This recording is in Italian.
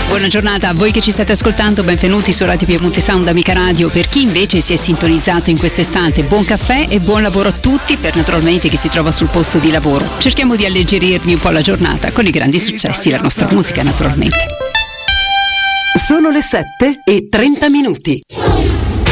Buona giornata a voi che ci state ascoltando, benvenuti su Radio Piemonte Sound Amica Radio. Per chi invece si è sintonizzato in quest'estate, buon caffè e buon lavoro a tutti, per naturalmente chi si trova sul posto di lavoro. Cerchiamo di alleggerirvi un po' la giornata con i grandi successi, la nostra musica naturalmente. Sono le 7:30.